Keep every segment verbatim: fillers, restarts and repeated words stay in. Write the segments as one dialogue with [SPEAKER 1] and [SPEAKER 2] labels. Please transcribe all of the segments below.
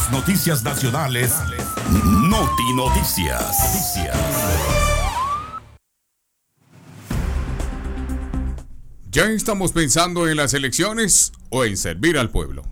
[SPEAKER 1] Las noticias nacionales, Noti Noticias.
[SPEAKER 2] ¿Ya estamos pensando en las elecciones o en servir al pueblo?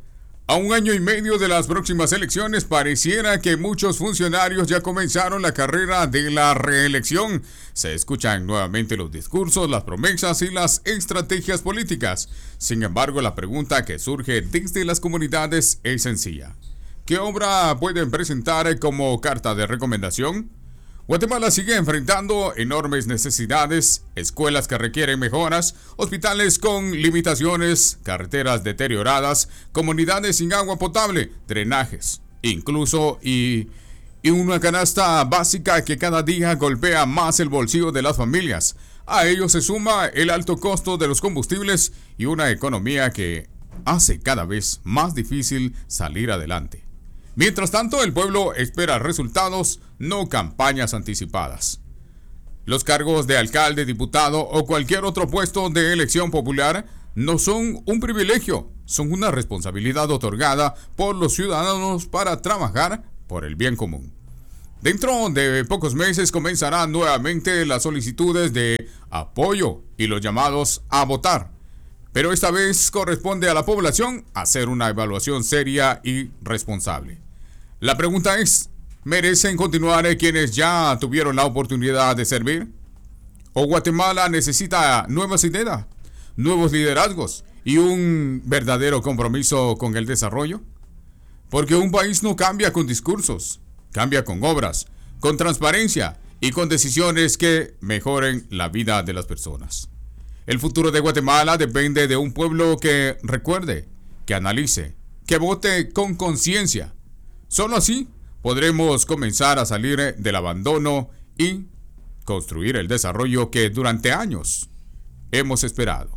[SPEAKER 2] A un año y medio de las próximas elecciones, pareciera que muchos funcionarios ya comenzaron la carrera de la reelección. Se escuchan nuevamente los discursos, las promesas y las estrategias políticas. Sin embargo, la pregunta que surge desde las comunidades es sencilla. ¿Qué obra pueden presentar como carta de recomendación? Guatemala sigue enfrentando enormes necesidades, escuelas que requieren mejoras, hospitales con limitaciones, carreteras deterioradas, comunidades sin agua potable, drenajes, incluso y, y una canasta básica que cada día golpea más el bolsillo de las familias. A ello se suma el alto costo de los combustibles y una economía que hace cada vez más difícil salir adelante. Mientras tanto, el pueblo espera resultados, no campañas anticipadas. Los cargos de alcalde, diputado o cualquier otro puesto de elección popular no son un privilegio, son una responsabilidad otorgada por los ciudadanos para trabajar por el bien común. Dentro de pocos meses comenzarán nuevamente las solicitudes de apoyo y los llamados a votar. Pero esta vez corresponde a la población hacer una evaluación seria y responsable. La pregunta es, ¿merecen continuar quienes ya tuvieron la oportunidad de servir? ¿O Guatemala necesita nuevas ideas, nuevos liderazgos y un verdadero compromiso con el desarrollo? Porque un país no cambia con discursos, cambia con obras, con transparencia y con decisiones que mejoren la vida de las personas. El futuro de Guatemala depende de un pueblo que recuerde, que analice, que vote con conciencia. Solo así podremos comenzar a salir del abandono y construir el desarrollo que durante años hemos esperado.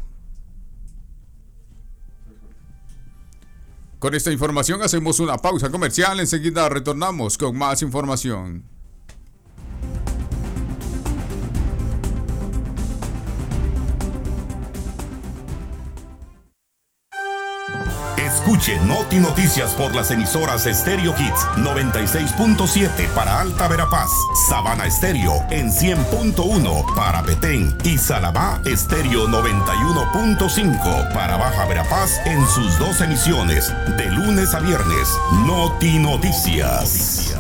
[SPEAKER 2] Con esta información hacemos una pausa comercial. Enseguida retornamos con más información.
[SPEAKER 1] Escuche Noti Noticias por las emisoras Stereo Hits noventa y seis punto siete para Alta Verapaz, Sabana Estéreo en cien punto uno para Petén y Salabá Estéreo noventa y uno punto cinco para Baja Verapaz en sus dos emisiones de lunes a viernes. Noti Noticias.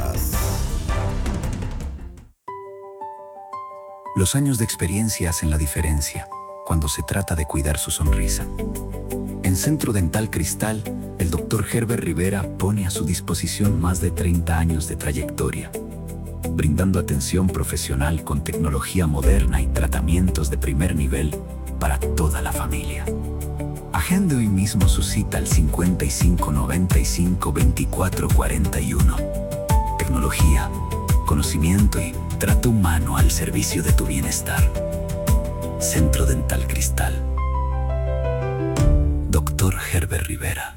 [SPEAKER 3] Los años de experiencia hacen la diferencia cuando se trata de cuidar su sonrisa. En Centro Dental Cristal, el doctor Herbert Rivera pone a su disposición más de treinta años de trayectoria, brindando atención profesional con tecnología moderna y tratamientos de primer nivel para toda la familia. Agende hoy mismo su cita al cincuenta y cinco noventa y cinco veinticuatro cuarenta y uno. Tecnología, conocimiento y trato humano al servicio de tu bienestar. Centro Dental Cristal. doctor Herbert Rivera.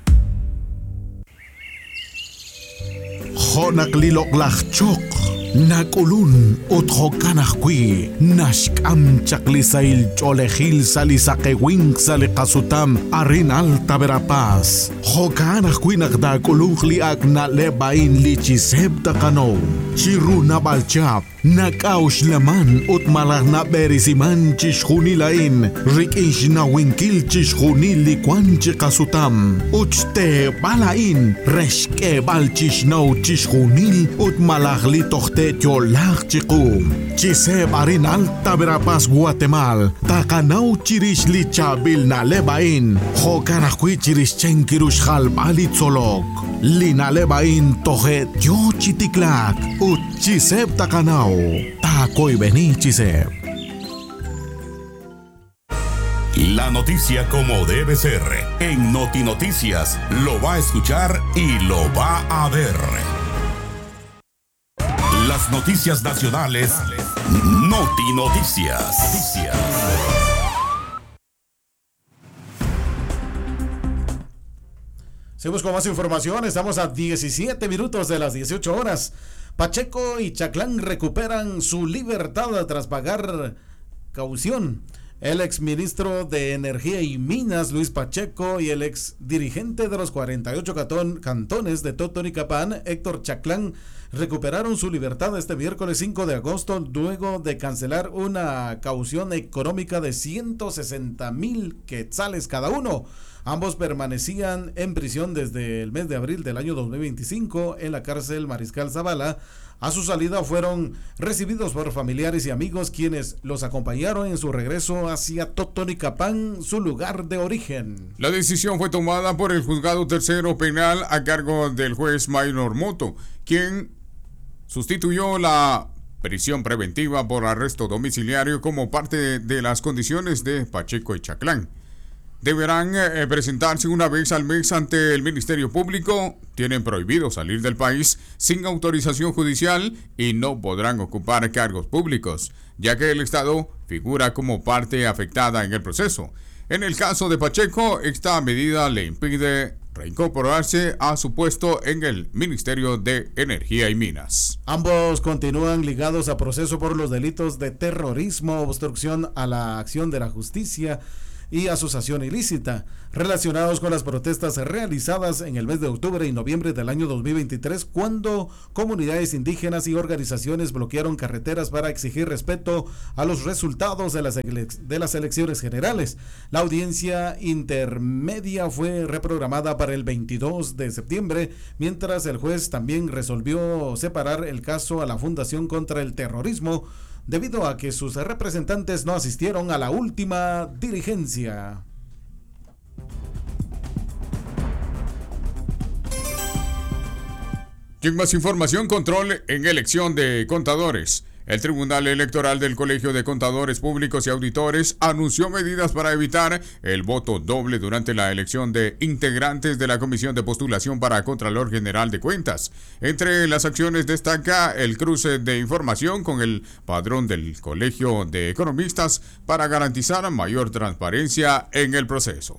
[SPEAKER 4] Honak lilok lachok, nakulun uthokanakwi, nashkam chaklisail cholehil salisakewing salikasutam arin Alta Verapaz. Hokanakwi nakdakulung liak na lebain lichiseb takano, chiruna balchap. Nakaush laman ut malah na berisiman chishunilain rikish na winkil chishunili kwan chikasutam uchte balain reshke balchish na chishunil ut malah li tohte yolach chikum chise barin Alta Verapaz Guatemala takanau chirish li chabil na lebain hokanakwi chirish chenkirush halbali tzolok lina lebain tohet yo chitiklak ut chiseb takanau takoy beni chiseb.
[SPEAKER 1] La noticia como debe ser. En Noti Noticias lo va a escuchar y lo va a ver. Las noticias nacionales, Noti Noticias.
[SPEAKER 5] Seguimos con más información. Estamos a diecisiete minutos de las dieciocho horas. Pacheco y Chaclán recuperan su libertad tras pagar caución. El exministro de Energía y Minas, Luis Pacheco, y el ex dirigente de los cuarenta y ocho catón, cantones de Totonicapán, Héctor Chaclán, recuperaron su libertad este miércoles cinco de agosto luego de cancelar una caución económica de ciento sesenta mil quetzales cada uno. Ambos permanecían en prisión desde el mes de abril del año dos mil veinticinco en la cárcel Mariscal Zavala. A su salida fueron recibidos por familiares y amigos quienes los acompañaron en su regreso hacia Totonicapán, su lugar de origen.
[SPEAKER 2] La decisión fue tomada por el juzgado tercero penal a cargo del juez Maynor Moto, quien sustituyó la prisión preventiva por arresto domiciliario como parte de las condiciones de Pacheco y Chaclán. Deberán eh, presentarse una vez al mes ante el Ministerio Público, tienen prohibido salir del país sin autorización judicial y no podrán ocupar cargos públicos, ya que el Estado figura como parte afectada en el proceso. En el caso de Pacheco, esta medida le impide reincorporarse a su puesto en el Ministerio de Energía y Minas.
[SPEAKER 5] Ambos continúan ligados a proceso por los delitos de terrorismo, obstrucción a la acción de la justicia y asociación ilícita, relacionados con las protestas realizadas en el mes de octubre y noviembre del año dos mil veintitrés, cuando comunidades indígenas y organizaciones bloquearon carreteras para exigir respeto a los resultados de las, de las elecciones generales. La audiencia intermedia fue reprogramada para el veintidós de septiembre, mientras el juez también resolvió separar el caso a la Fundación contra el Terrorismo, debido a que sus representantes no asistieron a la última diligencia.
[SPEAKER 2] Y en más información, control en elección de contadores. El Tribunal Electoral del Colegio de Contadores Públicos y Auditores anunció medidas para evitar el voto doble durante la elección de integrantes de la Comisión de Postulación para Contralor General de Cuentas. Entre las acciones destaca el cruce de información con el padrón del Colegio de Economistas para garantizar mayor transparencia en el proceso.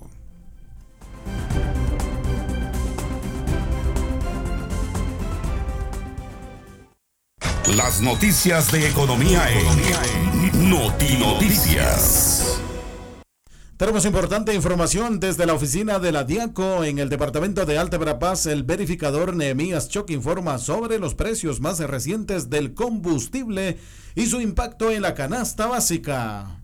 [SPEAKER 1] Las noticias de economía en Noti Noticias.
[SPEAKER 5] Tenemos importante información desde la oficina de la DIACO en el departamento de Alta Verapaz. El verificador Nehemías Choc informa sobre los precios más recientes del combustible y su impacto en la canasta básica.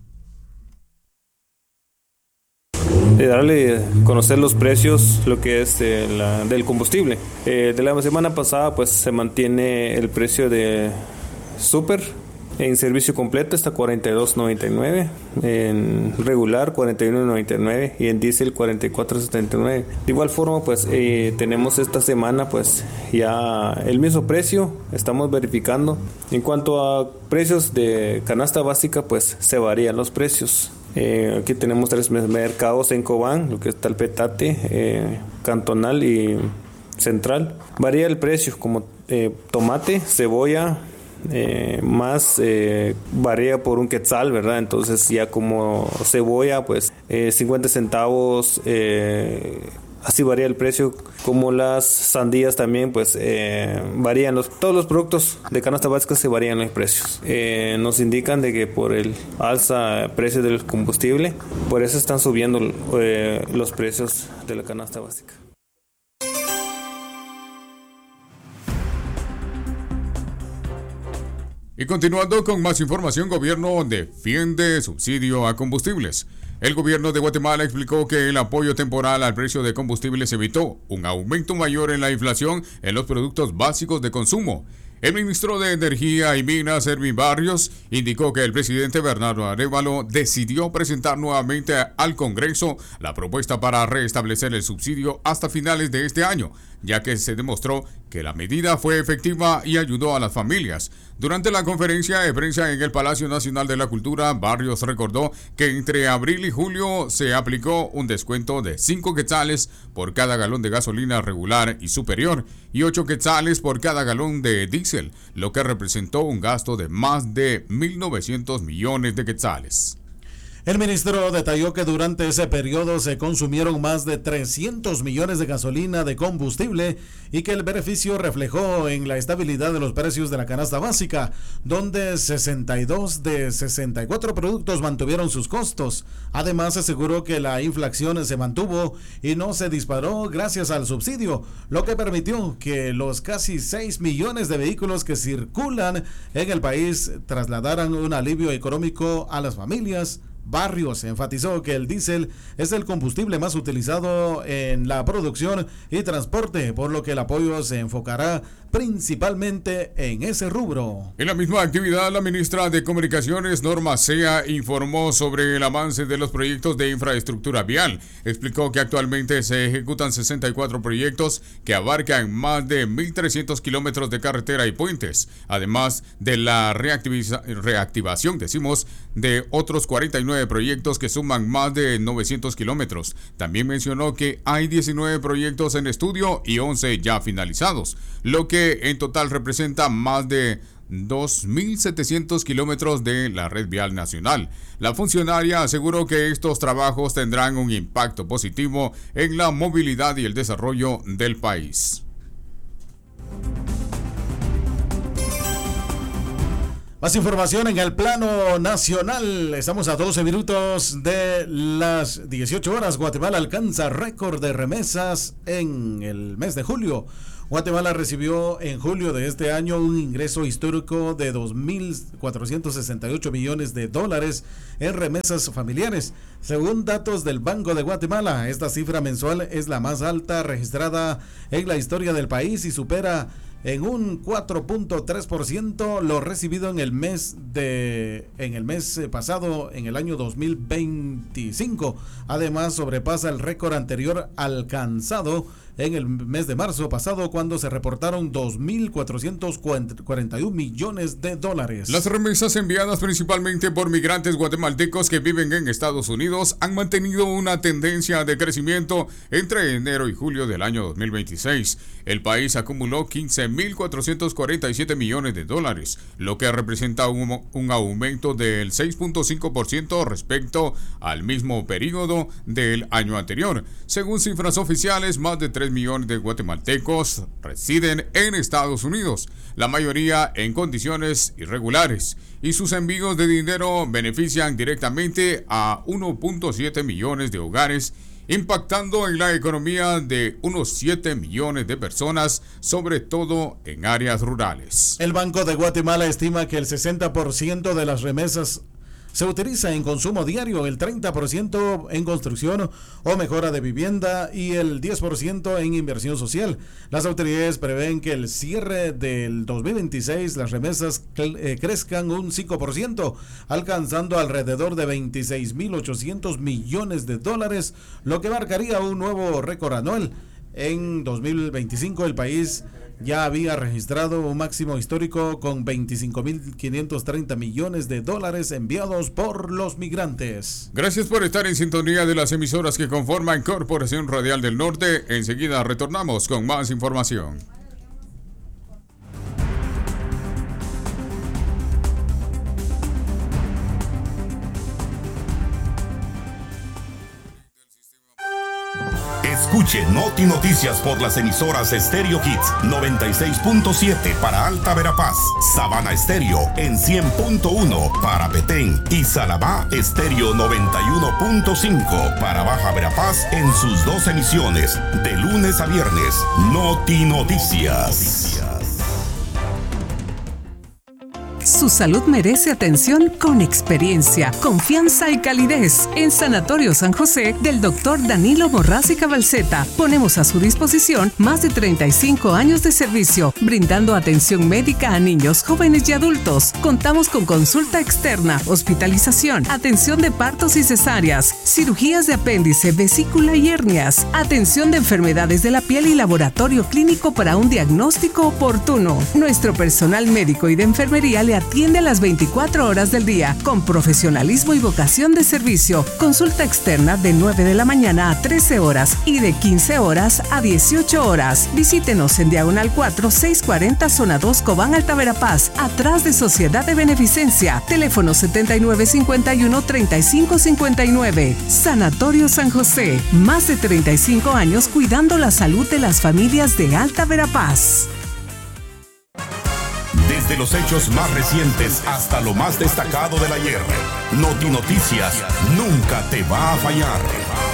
[SPEAKER 6] De darle a conocer los precios, lo que es eh, la, del combustible. Eh, de la semana pasada pues se mantiene el precio de súper en servicio completo está cuarenta y dos noventa y nueve, en regular cuarenta y uno noventa y nueve y en diésel cuarenta y cuatro setenta y nueve. De igual forma pues eh, tenemos esta semana pues ya el mismo precio, estamos verificando. En cuanto a precios de canasta básica pues se varían los precios. Eh, aquí tenemos tres mercados en Cobán, lo que está el petate, eh, cantonal y central. Varía el precio, como eh, tomate, cebolla, eh, más eh, varía por un quetzal, ¿verdad? Entonces ya como cebolla, pues eh, cincuenta centavos, eh, así varía el precio. Como las sandías también, pues eh, varían los, todos los productos de canasta básica se varían los precios. Eh, nos indican de que por el alza precio del combustible, por eso están subiendo eh, los precios de la canasta básica.
[SPEAKER 2] Y continuando con más información, gobierno defiende subsidio a combustibles. El gobierno de Guatemala explicó que el apoyo temporal al precio de combustibles evitó un aumento mayor en la inflación en los productos básicos de consumo. El ministro de Energía y Minas, Erwin Barrios, indicó que el presidente Bernardo Arévalo decidió presentar nuevamente al Congreso la propuesta para restablecer el subsidio hasta finales de este año, ya que se demostró que la medida fue efectiva y ayudó a las familias. Durante la conferencia de prensa en el Palacio Nacional de la Cultura, Barrios recordó que entre abril y julio se aplicó un descuento de cinco quetzales por cada galón de gasolina regular y superior y ocho quetzales por cada galón de diésel, lo que representó un gasto de más de mil novecientos millones de quetzales.
[SPEAKER 5] El ministro detalló que durante ese periodo se consumieron más de trescientos millones de gasolina de combustible y que el beneficio reflejó en la estabilidad de los precios de la canasta básica, donde sesenta y dos de sesenta y cuatro productos mantuvieron sus costos. Además, aseguró que la inflación se mantuvo y no se disparó gracias al subsidio, lo que permitió que los casi seis millones de vehículos que circulan en el país trasladaran un alivio económico a las familias. Barrios enfatizó que el diésel es el combustible más utilizado en la producción y transporte, por lo que el apoyo se enfocará principalmente en ese rubro.
[SPEAKER 2] En la misma actividad, la ministra de Comunicaciones, Norma Sea, informó sobre el avance de los proyectos de infraestructura vial. Explicó que actualmente se ejecutan sesenta y cuatro proyectos que abarcan más de mil trescientos kilómetros de carretera y puentes, además de la reactiviza- reactivación, decimos, de otros cuarenta y nueve proyectos que suman más de novecientos kilómetros. También mencionó que hay diecinueve proyectos en estudio y once ya finalizados, lo que en total representa más de dos mil setecientos kilómetros de la red vial nacional. La funcionaria aseguró que estos trabajos tendrán un impacto positivo en la movilidad y el desarrollo del país.
[SPEAKER 5] Más información en el plano nacional. Estamos a doce minutos de las dieciocho horas. Guatemala alcanza récord de remesas en el mes de julio. Guatemala recibió en julio de este año un ingreso histórico de dos mil cuatrocientos sesenta y ocho millones de dólares en remesas familiares. Según datos del Banco de Guatemala, esta cifra mensual es la más alta registrada en la historia del país y supera en un cuatro punto tres por ciento lo recibido en el mes de en el mes pasado, en el año dos mil veinticinco. Además, sobrepasa el récord anterior alcanzado en el mes de marzo pasado, cuando se reportaron dos mil cuatrocientos cuarenta y uno millones de dólares.
[SPEAKER 2] Las remesas enviadas principalmente por migrantes guatemaltecos que viven en Estados Unidos han mantenido una tendencia de crecimiento entre enero y julio del año dos mil veintiséis. El país acumuló quince mil cuatrocientos cuarenta y siete millones de dólares, lo que representa un, un aumento del seis punto cinco por ciento respecto al mismo periodo del año anterior. Según cifras oficiales, más de tres millones de guatemaltecos residen en Estados Unidos, la mayoría en condiciones irregulares, y sus envíos de dinero benefician directamente a uno punto siete millones de hogares, impactando en la economía de unos siete millones de personas, sobre todo en áreas rurales.
[SPEAKER 5] El Banco de Guatemala estima que el sesenta por ciento de las remesas se utiliza en consumo diario, el treinta por ciento en construcción o mejora de vivienda y el diez por ciento en inversión social. Las autoridades prevén que el cierre del dos mil veintiséis las remesas eh, crezcan un cinco por ciento, alcanzando alrededor de veintiséis mil ochocientos millones de dólares, lo que marcaría un nuevo récord anual. En dos mil veinticinco el país ya había registrado un máximo histórico con veinticinco mil quinientos treinta millones de dólares enviados por los migrantes.
[SPEAKER 2] Gracias por estar en sintonía de las emisoras que conforman Corporación Radial del Norte. Enseguida retornamos con más información.
[SPEAKER 1] Escuche Noti Noticias por las emisoras Estéreo Hits noventa y seis punto siete para Alta Verapaz, Sabana Estéreo en cien punto uno para Petén y Salabá Estéreo noventa y uno punto cinco para Baja Verapaz en sus dos emisiones de lunes a viernes. Noti Noticias.
[SPEAKER 7] Su salud merece atención con experiencia, confianza y calidez. En Sanatorio San José del doctor Danilo Morraz y Cabalceta ponemos a su disposición más de treinta y cinco años de servicio, brindando atención médica a niños, jóvenes y adultos. Contamos con consulta externa, hospitalización, atención de partos y cesáreas, cirugías de apéndice, vesícula y hernias, atención de enfermedades de la piel y laboratorio clínico para un diagnóstico oportuno. Nuestro personal médico y de enfermería le le atiende a las veinticuatro horas del día con profesionalismo y vocación de servicio. Consulta externa de nueve de la mañana a trece horas y de quince horas a dieciocho horas. Visítenos en Diagonal cuatro, seiscientos cuarenta, Zona dos, Cobán, Alta Verapaz, atrás de Sociedad de Beneficencia. Teléfono setenta y nueve cincuenta y uno, treinta y cinco cincuenta y nueve. Sanatorio San José. Más de treinta y cinco años cuidando la salud de las familias de Alta Verapaz.
[SPEAKER 1] Desde los hechos más recientes hasta lo más destacado del ayer, Noti Noticias nunca te va a fallar.